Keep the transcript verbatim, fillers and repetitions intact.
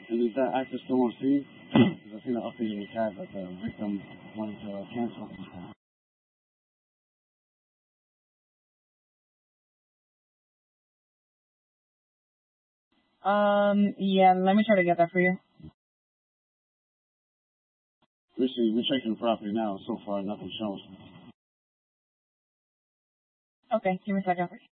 And is that actor still on scene? Because I've seen an update in the chat that the victim wanted to cancel. Um, yeah, let me try to get that for you. We're, see, we're checking the property now. So far, nothing shows. Okay, give me a second.